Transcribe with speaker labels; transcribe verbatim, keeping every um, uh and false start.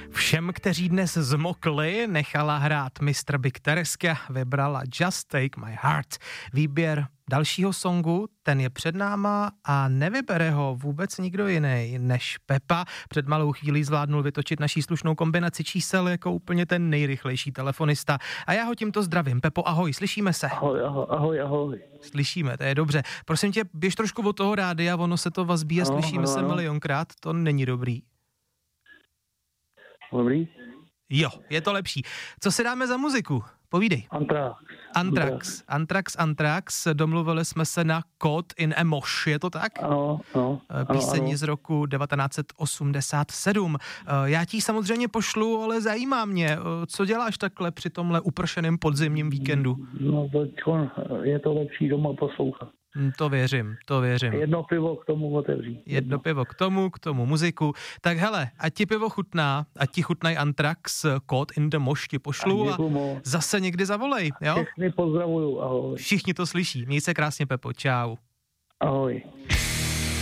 Speaker 1: Všem, kteří dnes zmokli, nechala hrát mister Big Tereska, vybrala Just Take My Heart. Výběr dalšího songu, ten je před náma a nevybere ho vůbec nikdo jiný než Pepa. Před malou chvílí zvládnul vytočit naší slušnou kombinaci čísel jako úplně ten nejrychlejší telefonista. A já ho tímto zdravím. Pepo, ahoj, slyšíme se?
Speaker 2: Ahoj, ahoj, ahoj, ahoj.
Speaker 1: Slyšíme, to je dobře. Prosím tě, běž trošku od toho rádia, ono se to vazbí a slyšíme no, no, se no. milionkrát, to není dobrý.
Speaker 2: Dobrý?
Speaker 1: Jo, je to lepší. Co si dáme za muziku? Povídej.
Speaker 2: Anthrax.
Speaker 1: Anthrax. Anthrax, Anthrax. Domluvili jsme se na Caught in a Mosh, je to tak?
Speaker 2: Ano, ano.
Speaker 1: Píseň
Speaker 2: ano.
Speaker 1: z roku devatenáct set osmdesát sedm. Já ti samozřejmě pošlu, ale zajímá mě, co děláš takhle při tomhle upršeném podzimním víkendu?
Speaker 2: No to je to lepší doma poslouchat.
Speaker 1: To věřím, to věřím.
Speaker 2: Jedno pivo k tomu otevřít.
Speaker 1: Jedno pivo k tomu, k tomu muziku. Tak hele, ať ti pivo chutná, ať ti chutnají Anthrax, Caught in the Mosh ti pošlu a, a zase někdy zavolej, jo?
Speaker 2: Všechny pozdravuju, ahoj.
Speaker 1: Všichni to slyší. Měj se krásně, Pepo, čau.
Speaker 2: Ahoj.